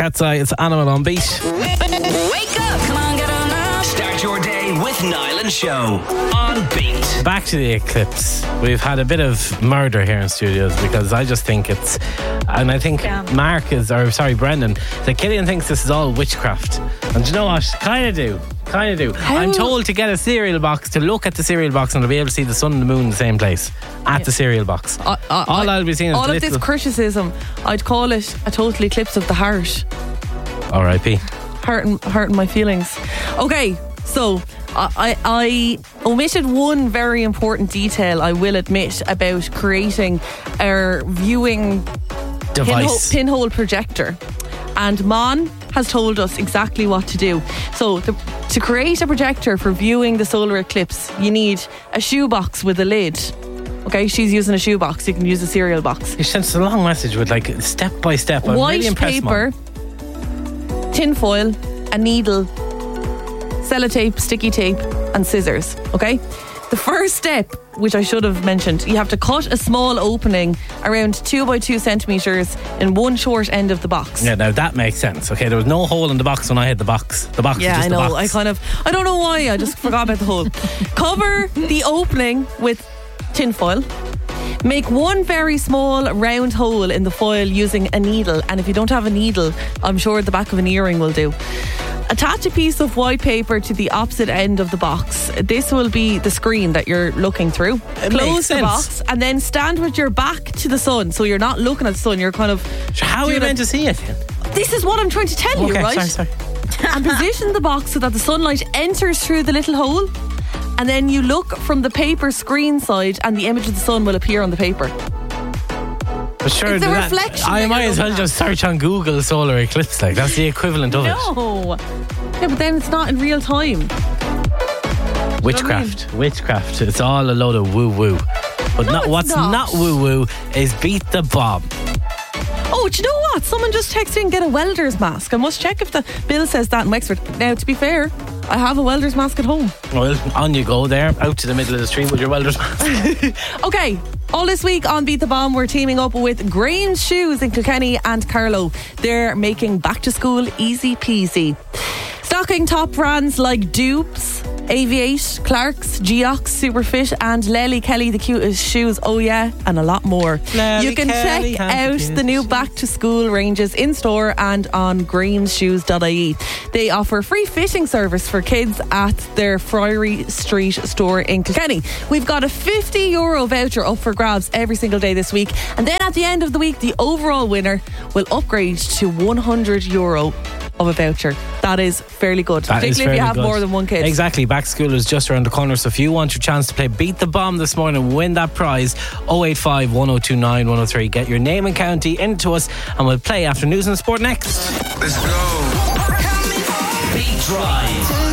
Cat's Eye. It's Animal on Beat. Wake up! Come on, get on up. Start your day with Niall and Show on Beat. Back to the eclipse. We've had a bit of murder here in studios because I just think it's, and I think Brendan, that Killian thinks this is all witchcraft. And do you know what? Kind of do. I'm told to get a cereal box, to look at the cereal box, and to be able to see the sun and the moon in the same place at the cereal box. I'll be seeing is all of this criticism, I'd call it a total eclipse of the heart. R.I.P. Hurting my feelings. Okay, so I omitted one very important detail, I will admit, about creating our viewing device pinhole projector. And Mon has told us exactly what to do. So to create a projector for viewing the solar eclipse, you need a shoebox with a lid. Okay, she's using a shoebox. You can use a cereal box. He sent us a long message with like step by step. I'm white really impressed, paper, tin foil, a needle, sellotape, sticky tape, and scissors. Okay. The first step, which I should have mentioned, you have to cut a small opening around 2 by 2 centimetres in one short end of the box. Yeah, now that makes sense. Okay, there was no hole in the box when I had the box. The box was just I know. the box. I don't know why, I just forgot about the hole. Cover the opening with tin foil. Make one very small round hole in the foil using a needle. And if you don't have a needle, I'm sure the back of an earring will do. Attach a piece of white paper to the opposite end of the box. This will be the screen that you're looking through. Close the box and then stand with your back to the sun. So you're not looking at the sun, you're kind of... How are you meant to see it? This is what I'm trying to tell you, right? Sorry. And position the box so that the sunlight enters through the little hole. And then you look from the paper screen side and the image of the sun will appear on the paper. But sure, it's the reflection. I might as well just search on Google solar eclipse. Like, that's the equivalent of it. No. Yeah, but then it's not in real time. Witchcraft. It's all a load of woo-woo. But what's not woo-woo is Beat the Bomb. Oh, do you know what? Someone just texted in, get a welder's mask. I must check if the bill says that in Wexford. Now, to be fair, I have a welder's mask at home. Well, on you go there, out to the middle of the street with your welder's mask. Okay, all this week on Beat the Bomb, we're teaming up with Grange Shoes in Kilkenny and Carlow. They're making back to school easy peasy. Stocking top brands like Dupes, Aviate, Clarks, Geox, Superfit and Lely Kelly, the cutest shoes, oh yeah, and a lot more. You can check out the new back to school ranges in store and on greenshoes.ie. They offer free fitting service for kids at their Friary Street store in Kilkenny. We've got a €50 voucher up for grabs every single day this week, and then at the end of the week the overall winner will upgrade to €100 of a voucher. That is fairly good, particularly if you have more than one kid. Exactly, back to school is just around the corner, so if you want your chance to play Beat the Bomb this morning, win that prize, 085 1029 103. Get your name and county into us and we'll play after news and sport next. Let's go. Beat Drive.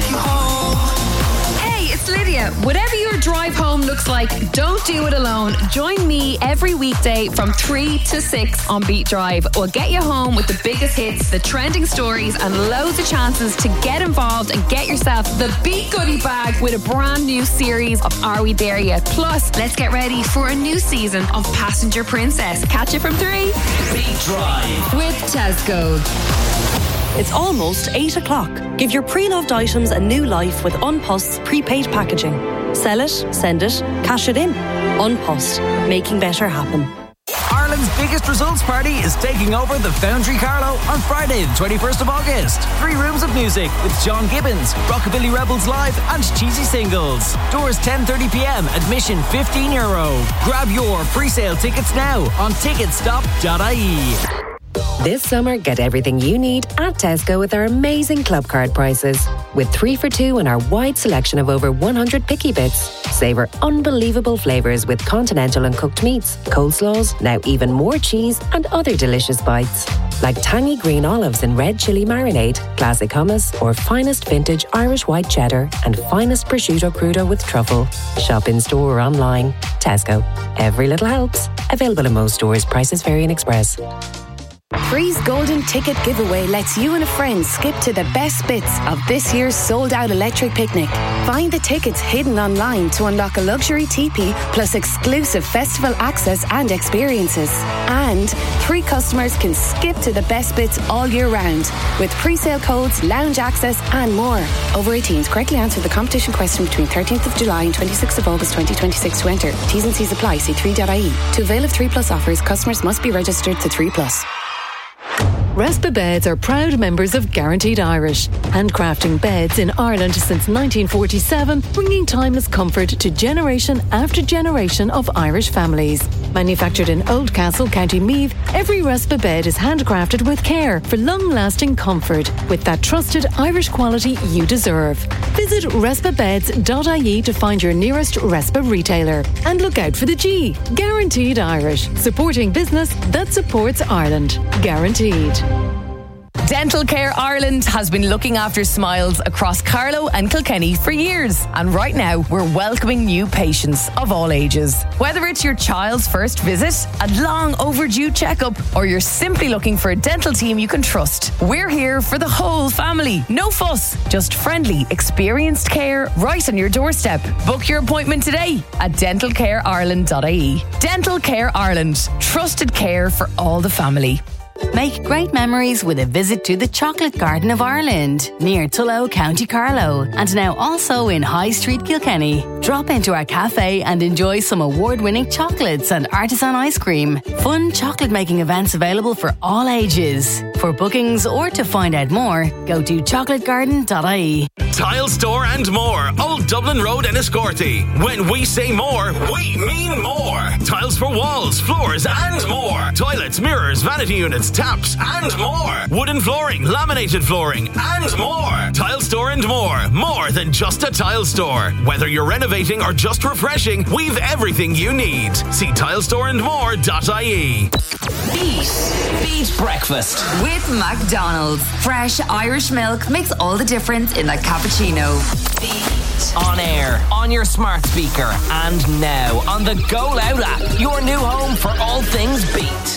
Lydia, whatever your drive home looks like, don't do it alone. Join me every weekday from 3 to 6 on Beat Drive. We'll get you home with the biggest hits, the trending stories and loads of chances to get involved and get yourself the Beat goodie bag with a brand new series of Are We There Yet? Plus, let's get ready for a new season of Passenger Princess. Catch it from 3. Beat Drive with Tesco. It's almost 8 o'clock. Give your pre-loved items a new life with Unpost's prepaid packaging. Sell it, send it, cash it in. Unpost, making better happen. Ireland's biggest results party is taking over the Foundry Carlow on Friday the 21st of August. 3 rooms of music with John Gibbons, Rockabilly Rebels Live and Cheesy Singles. Doors 10:30pm, admission €15. Grab your pre-sale tickets now on ticketstop.ie. This summer, get everything you need at Tesco with our amazing club card prices. With 3 for $2 and our wide selection of over 100 picky bits. Savour unbelievable flavours with continental and cooked meats, coleslaws, now even more cheese and other delicious bites. Like tangy green olives and red chilli marinade, classic hummus or finest vintage Irish white cheddar and finest prosciutto crudo with truffle. Shop in store or online. Tesco. Every little helps. Available in most stores. Prices vary in Express. Three's Golden Ticket Giveaway lets you and a friend skip to the best bits of this year's sold-out electric picnic. Find the tickets hidden online to unlock a luxury teepee plus exclusive festival access and experiences. And 3 customers can skip to the best bits all year round with pre-sale codes, lounge access and more. Over 18s, correctly answer the competition question between 13th of July and 26th of August 2026 to enter. T's and C's apply. See 3.ie. To avail of 3 Plus offers, customers must be registered to 3 Plus. Respa Beds are proud members of Guaranteed Irish, handcrafting beds in Ireland since 1947, bringing timeless comfort to generation after generation of Irish families. Manufactured in Oldcastle, County Meath, every Respa bed is handcrafted with care for long-lasting comfort, with that trusted Irish quality you deserve. Visit respabeds.ie to find your nearest Respa retailer. And look out for the G, Guaranteed Irish, supporting business that supports Ireland. Guaranteed. Dental Care Ireland has been looking after smiles across Carlow and Kilkenny for years. And right now, we're welcoming new patients of all ages. Whether it's your child's first visit, a long overdue checkup, or you're simply looking for a dental team you can trust, we're here for the whole family. No fuss, just friendly, experienced care right on your doorstep. Book your appointment today at dentalcareireland.ie. Dental Care Ireland. Trusted care for all the family. Make great memories with a visit to the Chocolate Garden of Ireland, near Tullow, County Carlow, and now also in High Street, Kilkenny. Drop into our cafe and enjoy some award-winning chocolates and artisan ice cream. Fun chocolate-making events available for all ages. For bookings or to find out more, go to chocolategarden.ie. Tile Store and More, Old Dublin Road in Escorty. When we say more, we mean more. Tiles for walls, floors and more. Toilets, mirrors, vanity units, taps and more. Wooden flooring, laminated flooring and more. Tile Store and More. More than just a tile store. Whether you're renovating or just refreshing, we've everything you need. See tilestoreandmore.ie. Beat breakfast With McDonald's. Fresh Irish milk makes all the difference in a cappuccino. Beat. On air, on your smart speaker, and now on the Go Loud app. Your new home for all things Beat.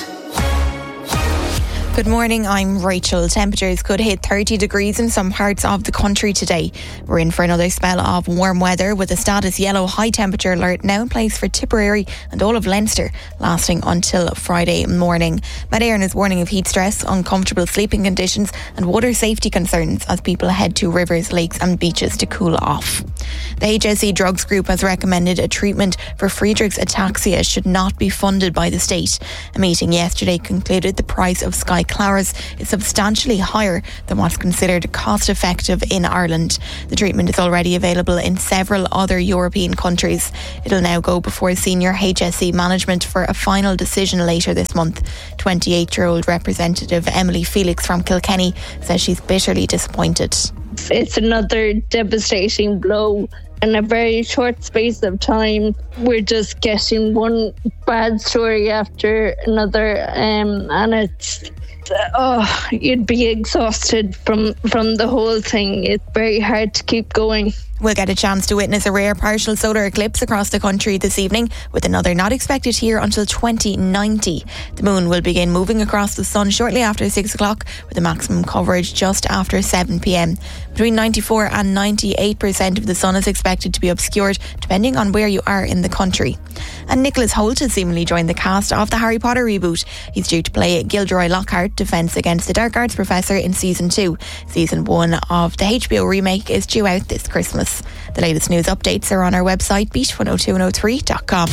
Good morning, I'm Rachel. Temperatures could hit 30 degrees in some parts of the country today. We're in for another spell of warm weather with a status yellow high temperature alert now in place for Tipperary and all of Leinster, lasting until Friday morning. Met Éireann is warning of heat stress, uncomfortable sleeping conditions and water safety concerns as people head to rivers, lakes and beaches to cool off. The HSE Drugs Group has recommended a treatment for Friedreich's ataxia should not be funded by the state. A meeting yesterday concluded the price of Skyclarys is substantially higher than what's considered cost effective in Ireland. The treatment is already available in several other European countries. It'll now go before senior HSE management for a final decision later this month. 28-year-old Representative Emily Felix from Kilkenny says she's bitterly disappointed. It's another devastating blow in a very short space of time. We're just getting one bad story after another, and it's you'd be exhausted from the whole thing. It's very hard to keep going. We'll get a chance to witness a rare partial solar eclipse across the country this evening, with another not expected here until 2090. The moon will begin moving across the sun shortly after 6 o'clock, with a maximum coverage just after 7 p.m. Between 94 and 98% of the sun is expected to be obscured, depending on where you are in the country. And Nicholas Hoult has seemingly joined the cast of the Harry Potter reboot. He's due to play Gilderoy Lockhart, Defence Against the Dark Arts Professor in Season 2. Season 1 of the HBO remake is due out this Christmas. The latest news updates are on our website, beat102103.com.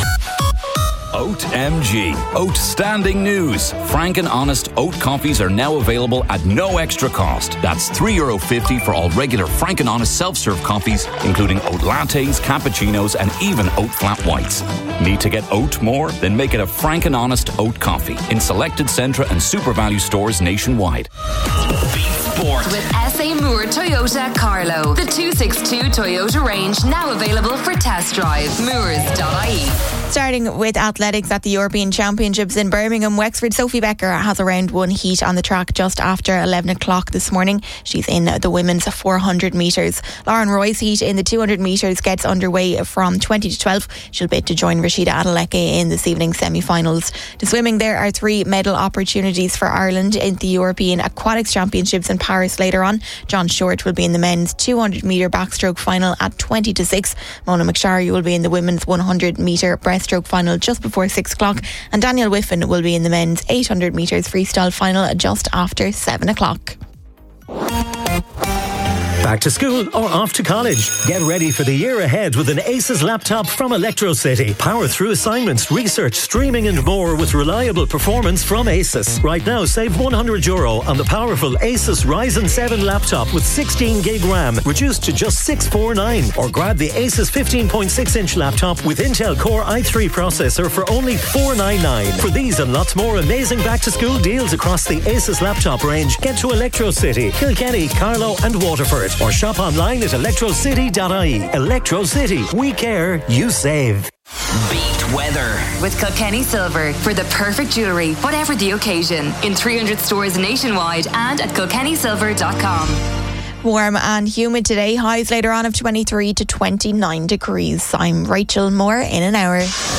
Oat MG. Outstanding news. Frank and Honest oat coffees are now available at no extra cost. That's €3.50 for all regular Frank and Honest self-serve coffees, including oat lattes, cappuccinos and even oat flat whites. Need to get oat more? Then make it a Frank and Honest oat coffee in selected Centra and Super Value stores nationwide. Beat Sport. With Say More Toyota Carlow. The 262 Toyota range now available for test drive. Moors.ie. Starting with athletics at the European Championships in Birmingham, Wexford Sophie Becker has a round one heat on the track just after 11 o'clock this morning. She's in the women's 400 metres. Lauren Roy's heat in the 200 metres gets underway from 20 to 12. She'll bid to join Rashida Adeleke in this evening's semi-finals. To swimming, there are 3 medal opportunities for Ireland in the European Aquatics Championships in Paris later on. John Short will be in the men's 200 metre backstroke final at 20 to 6. Mona McSharry will be in the women's 100 metre breaststroke final just before 6 o'clock, and Daniel Whiffen will be in the men's 800 metres freestyle final just after 7 o'clock. Back to school or off to college? Get ready for the year ahead with an Asus laptop from Electrocity. Power through assignments, research, streaming and more with reliable performance from Asus. Right now, save €100 on the powerful Asus Ryzen 7 laptop with 16 gig RAM, reduced to just $649. Or grab the Asus 15.6-inch laptop with Intel Core i3 processor for only $499. For these and lots more amazing back-to-school deals across the Asus laptop range, get to Electrocity, Kilkenny, Carlow and Waterford. Or shop online at electrocity.ie. Electrocity. We care, you save. Beat weather with Kilkenny Silver for the perfect jewellery, whatever the occasion. In 300 stores nationwide and at kilkennysilver.com. Warm and humid today. Highs later on of 23 to 29 degrees. I'm Rachel Moore in an hour.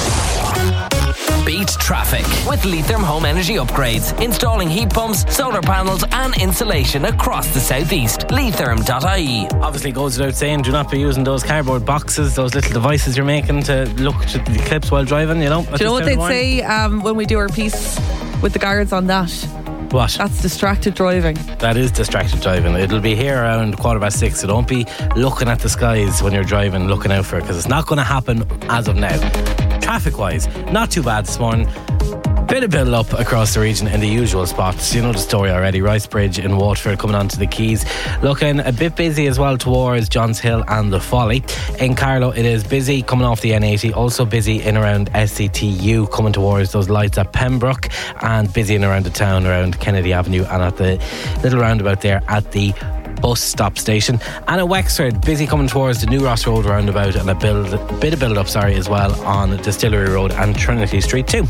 Beat traffic with Leitrim Home Energy Upgrades. Installing heat pumps, solar panels and insulation across the southeast. Leitrim.ie. Obviously goes without saying, do not be using those cardboard boxes, those little devices you're making to look at the clips while driving, you know. Do you know what they'd say when we do our piece with the guards on that? What? That's distracted driving. That is distracted driving. It'll be here around 6:15, so don't be looking at the skies when you're driving, looking out for it, because it's not going to happen as of now. Traffic wise, not too bad this morning. Bit of build up across the region in the usual spots. You know the story already. Rice Bridge in Waterford coming onto the quays. Looking a bit busy as well towards Johns Hill and the Folly. In Carlow it is busy coming off the N80. Also busy in around SCTU coming towards those lights at Pembroke. And busy in around the town around Kennedy Avenue and at the little roundabout there at the bus stop station. And at Wexford, busy coming towards the New Ross Road roundabout, and a bit of build up as well on Distillery Road and Trinity Street too.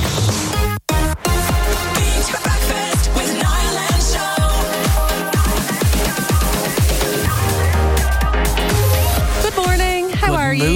Good morning. How are you?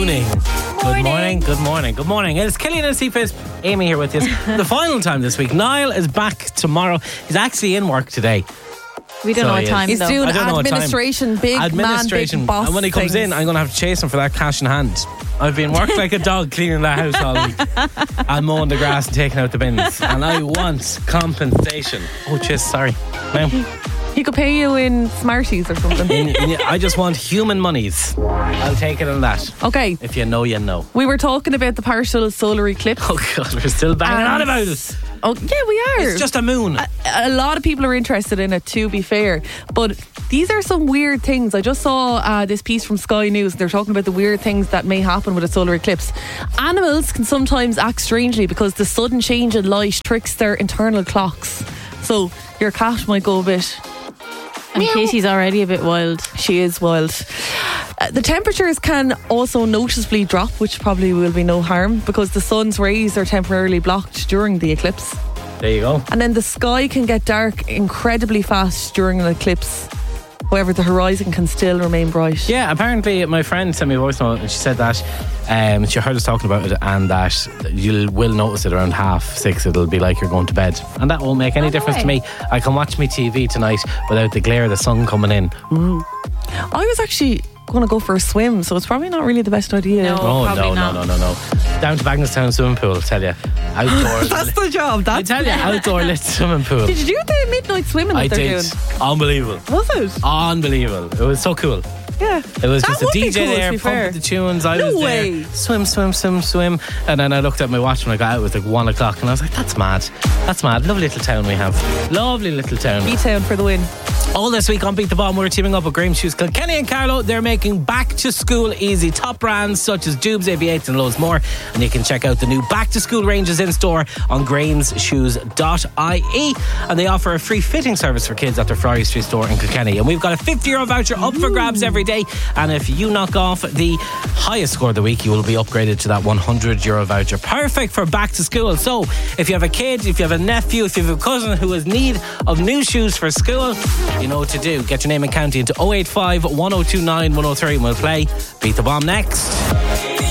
Good morning. It's Killian and Cephas. Amy here with you. The final time this week. Niall is back tomorrow. He's actually in work today. We don't know what time. He's doing administration, big man, big boss. And when he comes in, I'm going to have to chase him for that cash in hand. I've been working like a dog cleaning that house all week. I'm mowing the grass and taking out the bins. And I want compensation. Oh, jeez, sorry. Now, he could pay you in Smarties or something. I just want human monies. I'll take it on that. Okay. If you know, you know. We were talking about the partial solar eclipse. Oh, God, we're still banging on about it. Oh, yeah, we are. It's just a moon. A lot of people are interested in it, to be fair. But these are some weird things. I just saw this piece from Sky News. They're talking about the weird things that may happen with a solar eclipse. Animals can sometimes act strangely because the sudden change in light tricks their internal clocks. So your cat might go a bit... And Katie's already a bit wild. She is wild. The temperatures can also noticeably drop, which probably will be no harm, because the sun's rays are temporarily blocked during the eclipse. There you go. And then the sky can get dark incredibly fast during an eclipse. However, the horizon can still remain bright. Yeah, apparently my friend sent me a voice note and she said that she heard us talking about it, and that you will notice it around 6:30. It'll be like you're going to bed, and that won't make any difference to me. I can watch my TV tonight without the glare of the sun coming in. I was actually going to go for a swim, so it's probably not really the best idea. No. Down to Bagnallstown swimming pool, I tell you. Outdoor. That's the job. I tell you, outdoor lit swimming pool. Did you do the midnight swimming that they're doing? Unbelievable. Was it? Unbelievable. It was so cool. Yeah. It was just a DJ there pumping the tunes. I was there. Swim. And then I looked at my watch when I got out. It was like 1 o'clock, and I was like, that's mad. Lovely little town we have. Lovely little town. B-town for the win. All this week on Beat the Bomb, we're teaming up with Graham Shoes. Kilkenny and Carlow, they're making back to school easy. Top brands such as Dubes, AB8 and loads more. And you can check out the new back to school ranges in store on grahamsshoes.ie. And they offer a free fitting service for kids at their Friary Street store in Kilkenny. And we've got a €50 voucher up for grabs every day. And if you knock off the highest score of the week, you will be upgraded to that €100 voucher. Perfect for back to school. So if you have a kid, if you have a nephew, if you have a cousin who has need of new shoes for school, you know what to do. Get your name and county into 085 1029 103 and we'll play Beat the Bomb next.